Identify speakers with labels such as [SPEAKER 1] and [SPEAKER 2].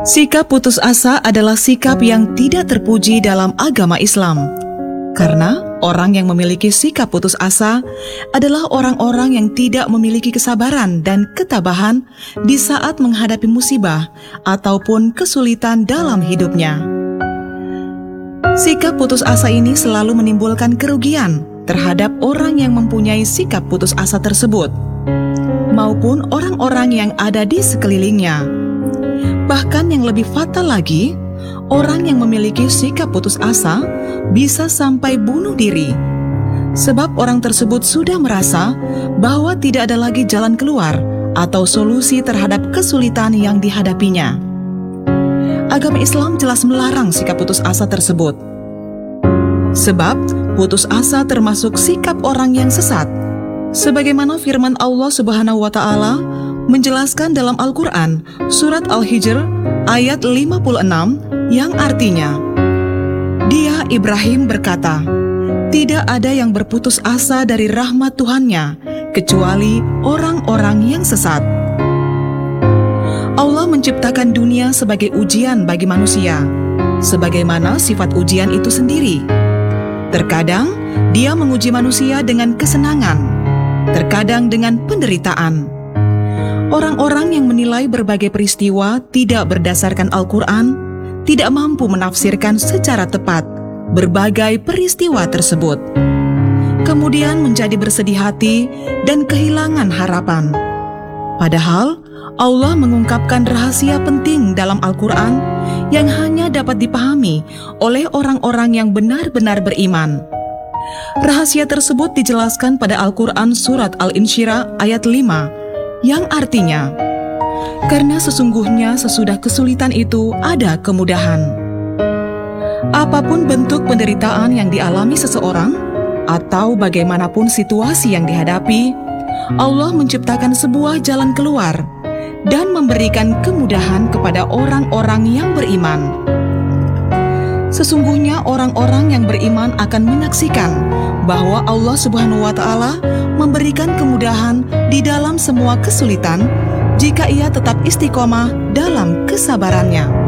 [SPEAKER 1] Sikap putus asa adalah sikap yang tidak terpuji dalam agama Islam. Karena orang yang memiliki sikap putus asa adalah orang-orang yang tidak memiliki kesabaran dan ketabahan di saat menghadapi musibah ataupun kesulitan dalam hidupnya. Sikap putus asa ini selalu menimbulkan kerugian terhadap orang yang mempunyai sikap putus asa tersebut, maupun orang-orang yang ada di sekelilingnya. Bahkan yang lebih fatal lagi, orang yang memiliki sikap putus asa bisa sampai bunuh diri. Sebab orang tersebut sudah merasa bahwa tidak ada lagi jalan keluar atau solusi terhadap kesulitan yang dihadapinya. Agama Islam jelas melarang sikap putus asa tersebut. Sebab putus asa termasuk sikap orang yang sesat. Sebagaimana firman Allah Subhanahu wa Ta'ala menjelaskan dalam Al-Quran, surat Al-Hijr ayat 56, yang artinya, Dia Ibrahim berkata, tidak ada yang berputus asa dari rahmat Tuhannya, kecuali orang-orang yang sesat. Allah menciptakan dunia sebagai ujian bagi manusia, sebagaimana sifat ujian itu sendiri. Terkadang, Dia menguji manusia dengan kesenangan, terkadang dengan penderitaan. Orang-orang yang menilai berbagai peristiwa tidak berdasarkan Al-Quran tidak mampu menafsirkan secara tepat berbagai peristiwa tersebut, kemudian menjadi bersedih hati dan kehilangan harapan. Padahal Allah mengungkapkan rahasia penting dalam Al-Quran yang hanya dapat dipahami oleh orang-orang yang benar-benar beriman. Rahasia tersebut dijelaskan pada Al-Quran surat Al-Insyirah ayat 5, yang artinya, karena sesungguhnya sesudah kesulitan itu ada kemudahan. Apapun bentuk penderitaan yang dialami seseorang, atau bagaimanapun situasi yang dihadapi, Allah menciptakan sebuah jalan keluar dan memberikan kemudahan kepada orang-orang yang beriman. Sesungguhnya orang-orang yang beriman akan menyaksikan bahwa Allah Subhanahu wa Ta'ala memberikan kemudahan di dalam semua kesulitan jika ia tetap istiqomah dalam kesabarannya.